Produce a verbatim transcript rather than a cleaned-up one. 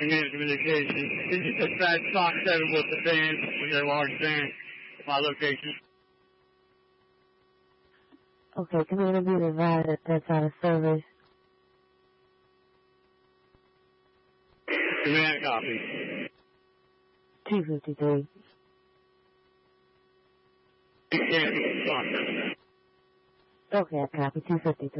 Command communications. Can you dispatch Fox seven with the van, with a large van, my location? Okay, Commander, be advised that that's out of service. Command copy. two fifty-three. Cancel. Okay, I copy. two fifty-three.